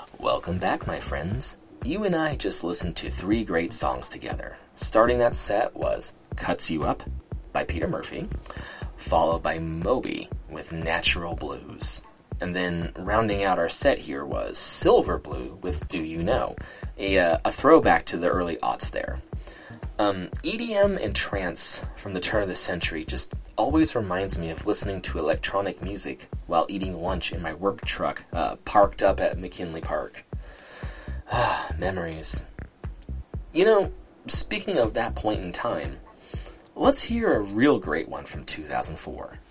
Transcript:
Welcome back, my friends. You and I just listened to three great songs together. Starting that set was Cuts You Up by Peter Murphy, followed by Moby with Natural Blues. And then rounding out our set here was Silver Blue with Do You Know, a throwback to the early aughts there. EDM and trance from the turn of the century just always reminds me of listening to electronic music while eating lunch in my work truck, parked up at McKinley Park. Ah, memories. You know, speaking of that point in time, let's hear a real great one from 2004.